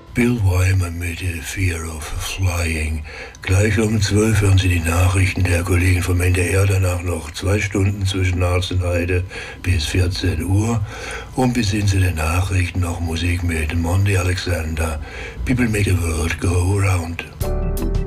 Bill Wyman mit Fear of Flying. Gleich um 12 hören Sie die Nachrichten der Kollegen vom NDR, danach noch 2 Stunden zwischen Harz und Heide bis 14 Uhr und bis hin zu den Nachrichten noch Musik mit Monty Alexander. People make the world go round.